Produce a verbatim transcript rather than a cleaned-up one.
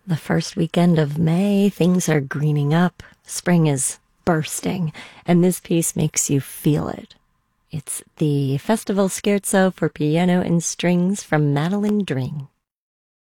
The first weekend of May, things are greening up. Spring is bursting, and this piece makes you feel it. It's the Festival Scherzo for Piano and Strings from Madeline Dring.